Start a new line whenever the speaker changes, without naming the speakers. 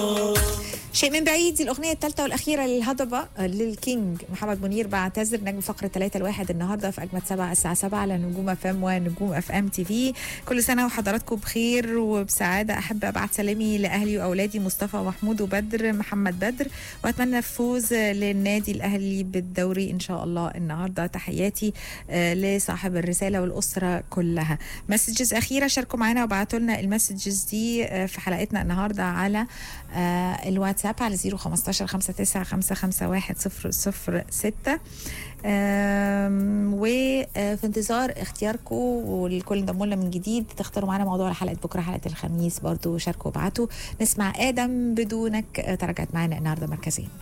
شيء من بعيد دي الأغنية الثالثة والأخيرة للهضبة للكينج محمد منير. بعتذر نجم فقرة 3-1 النهاردة في أجمد 7 الساعة 7 على نجوم اف ام ونجوم اف ام تي في. كل سنة وحضراتكم بخير وبسعادة. أحب أبعت سلامي لأهلي وأولادي مصطفى ومحمود وبدر محمد بدر، وأتمنى الفوز للنادي الأهلي بالدوري إن شاء الله النهاردة. تحياتي لصاحب الرسالة والأسرة كلها. مسجز أخيرة شاركوا معنا وبعتوا لنا المسجز دي في حلقتنا النهاردة على الواتساب على 015-5955-10006. وفي انتظار اختياركم والكل انضموا لنا من جديد تختاروا معنا موضوع حلقة بكرة حلقة الخميس. برضو شاركوا وابعتوا. نسمع آدم بدونك تراجعت معنا النهاردة مركزين.